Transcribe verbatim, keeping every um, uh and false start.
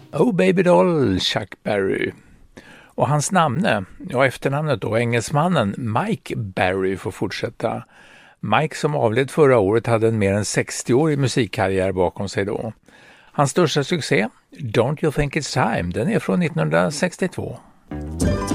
Oh Baby Doll, Chuck Berry. Och hans namne, ja efternamnet då, engelsmannen Mike Berry får fortsätta. Mike som avled förra året hade en mer än sextio-årig musikkarriär bakom sig då. Hans största succé, Don't You Think It's Time, den är från nittonhundrasextiotvå.